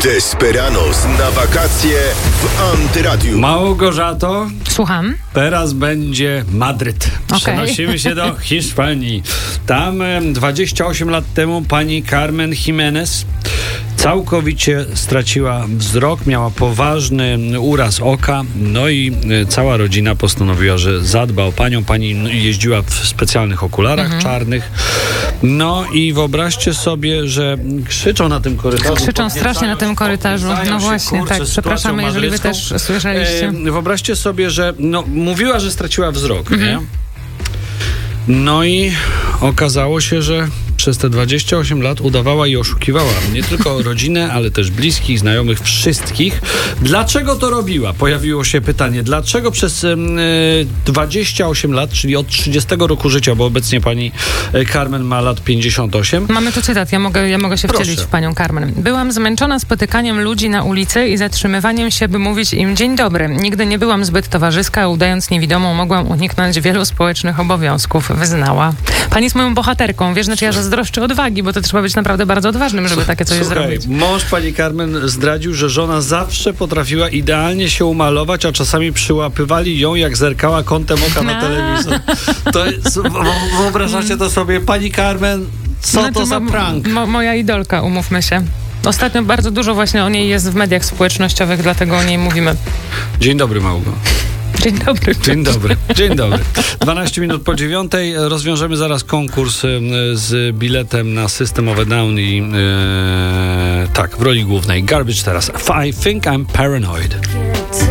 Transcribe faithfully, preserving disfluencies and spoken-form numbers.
Desperados na wakacje w Antyradiu. Małgorzato, słucham. Teraz będzie Madryt. Okay. Przenosimy się do Hiszpanii. Tam dwadzieścia osiem lat temu pani Carmen Jimenez całkowicie straciła wzrok, miała poważny uraz oka, no i cała rodzina postanowiła, że zadba o panią. Pani jeździła w specjalnych okularach mhm. czarnych. No i wyobraźcie sobie, że krzyczą na tym korytarzu. Krzyczą strasznie na tym korytarzu. No właśnie, kurczę, tak. Przepraszamy, jeżeli wy też słyszeliście. E, wyobraźcie sobie, że no, mówiła, że straciła wzrok, mhm. nie? No i okazało się, że przez te dwadzieścia osiem lat udawała i oszukiwała nie tylko rodzinę, ale też bliskich, znajomych, wszystkich. Dlaczego to robiła? Pojawiło się pytanie, dlaczego przez e, dwadzieścia osiem lat, czyli od trzydziestego roku życia, bo obecnie pani Carmen ma lat pięćdziesiąt osiem. Mamy tu cytat, ja mogę, ja mogę się Proszę. wcielić w panią Carmen. Byłam zmęczona spotykaniem ludzi na ulicy i zatrzymywaniem się, by mówić im dzień dobry. Nigdy nie byłam zbyt towarzyska, a udając niewidomą mogłam uniknąć wielu społecznych obowiązków, wyznała. Pani jest moją bohaterką, wiesz, znaczy ja zazdroszczę odwagi, bo to trzeba być naprawdę bardzo odważnym, żeby takie coś Słuchaj, zrobić. Mąż pani Carmen zdradził, że żona zawsze potrafiła idealnie się umalować, a czasami przyłapywali ją, jak zerkała kątem oka na telewizor. To jest, wyobrażacie to sobie, pani Carmen, co no to, to za mo- prank? Mo- moja idolka, umówmy się. Ostatnio bardzo dużo właśnie o niej jest w mediach społecznościowych, dlatego o niej mówimy. Dzień dobry, Małgo. Dzień dobry. Dzień dobry. Dzień dobry. dwanaście minut po dziewiątej. Rozwiążemy zaraz konkurs z biletem na System of a Down i e, tak, w roli głównej Garbage teraz. I think I'm paranoid.